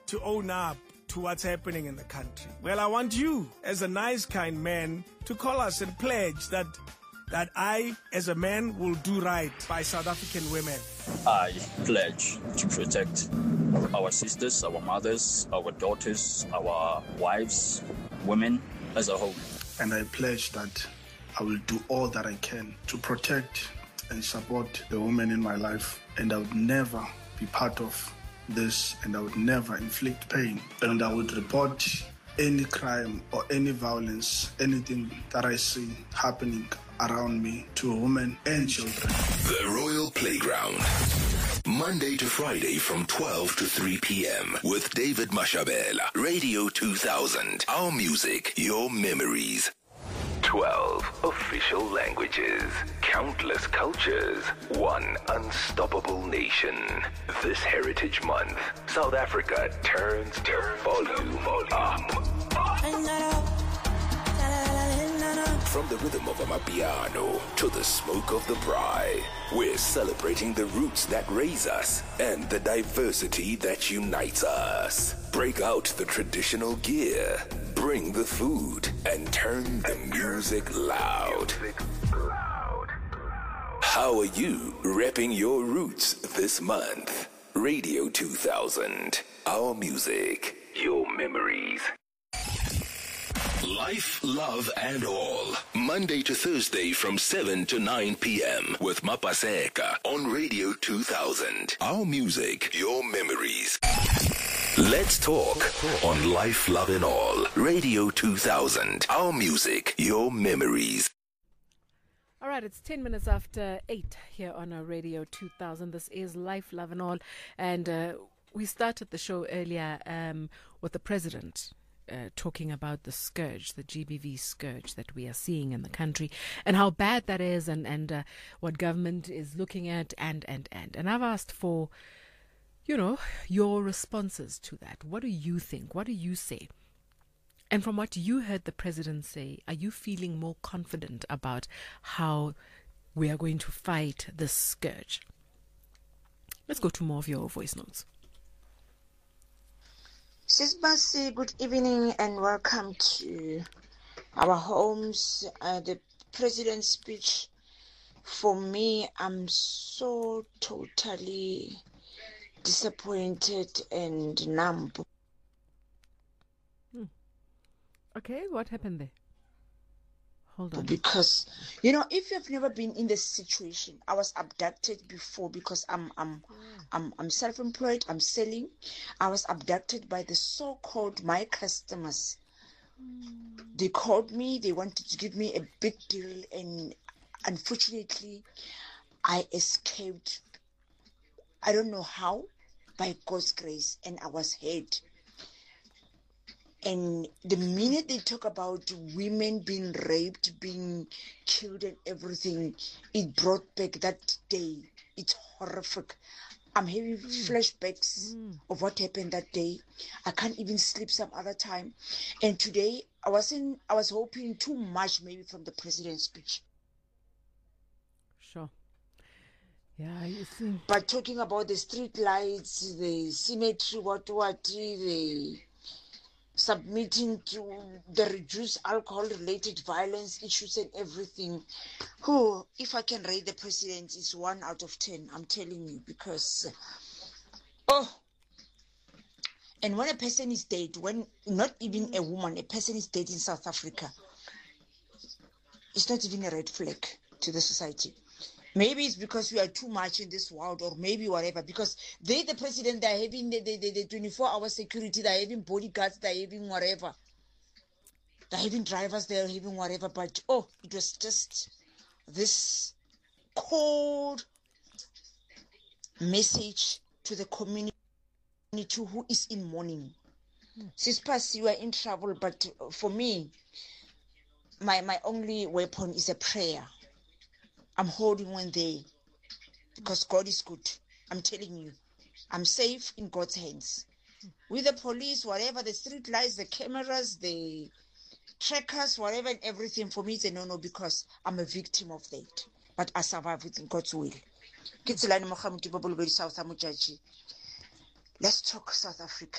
to own up to what's happening in the country? Well, I want you, as a nice, kind man, to call us and pledge that I, as a man, will do right by South African women. I pledge to protect our sisters, our mothers, our daughters, our wives, women as a whole. And I pledge that I will do all that I can to protect and support the women in my life, and I would never be part of this, and I would never inflict pain, and I would report any crime or any violence, anything that I see happening around me to women and children. The Royal Playground, Monday to Friday from 12 to 3 p.m. with David Mashabela. Radio 2000. Our music, your memories. 12 official languages, countless cultures, one unstoppable nation. This Heritage Month, South Africa turns the volume up. From the rhythm of Amapiano to the smoke of the braai, we're celebrating the roots that raise us and the diversity that unites us. Break out the traditional gear, bring the food, and turn the music loud. How are you repping your roots this month? Radio 2000. Our music, your memories. Life, love, and all. Monday to Thursday from 7 to 9 p.m. with Mapaseka on Radio 2000. Our music, your memories. Let's talk on Life, Love, and All. Radio 2000. Our music, your memories. All right, it's 10 minutes after 8 here on our Radio 2000. This is Life, Love, and All. And we started the show earlier with the president talking about the scourge, the GBV scourge that we are seeing in the country and how bad that is and what government is looking at and I've asked for, your responses to that. What do you think? What do you say? And from what you heard the president say, are you feeling more confident about how we are going to fight this scourge? Let's go to more of your voice notes. Sis Basi, good evening and welcome to our homes. The president's speech, for me, I'm so totally disappointed and numb. Okay, what happened there? Hold on. Because, if you've never been in this situation, I was abducted before because I'm self-employed, I'm selling. I was abducted by the so-called my customers. They called me, they wanted to give me a big deal, and unfortunately, I escaped. I don't know how, by God's grace, and I was hurt. And the minute they talk about women being raped, being killed and everything, it brought back that day. It's horrific. I'm having flashbacks of what happened that day. I can't even sleep some other time. And today, I was hoping too much maybe from the president's speech. Sure. Yeah, you see. But talking about the street lights, the symmetry, the submitting to the reduced alcohol-related violence issues and everything. If I can rate the president, it's 1 out of 10, I'm telling you, because, and when a person is dead, when not even a woman, a person is dead in South Africa, it's not even a red flag to the society. Maybe it's because we are too much in this world, or maybe whatever, because the president, they're having the 24-hour security, they're having bodyguards, they're having whatever. They're having drivers, they're having whatever, but it was just this cold message to the community who is in mourning. Sis Pasi, you are in trouble, but for me, my only weapon is a prayer. I'm holding one day because God is good. I'm telling you, I'm safe in God's hands. With the police, whatever, the street lights, the cameras, the trackers, whatever and everything, for me it's a no-no because I'm a victim of that. But I survive within God's will. Let's talk South Africa.